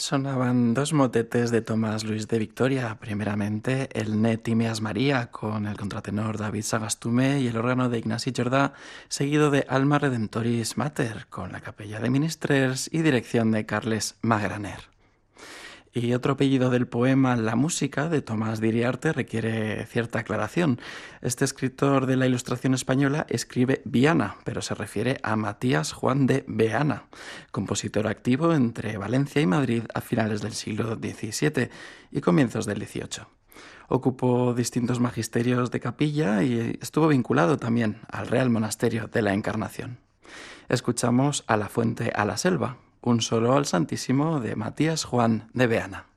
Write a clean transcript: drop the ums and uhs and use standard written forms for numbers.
Sonaban dos motetes de Tomás Luis de Victoria, primeramente el Ne Timeas María con el contratenor David Sagastume y el órgano de Ignasi Jordà, seguido de Alma Redemptoris Mater con la capella de Ministrers y dirección de Carles Magraner. Y otro apellido del poema La música, de Tomás Diriarte, requiere cierta aclaración. Este escritor de la Ilustración española escribe Viana, pero se refiere a Matías Juan de Beana, compositor activo entre Valencia y Madrid a finales del siglo XVII y comienzos del XVIII. Ocupó distintos magisterios de capilla y estuvo vinculado también al Real Monasterio de la Encarnación. Escuchamos A la fuente a la selva, un solo al Santísimo de Matías Juan de Beana.